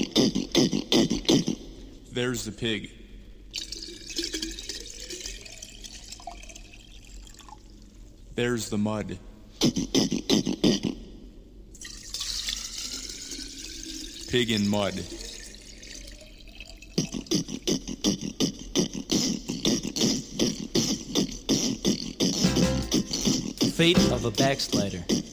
There's the pig. There's the mud. Pig in mud. Fate of a backslider.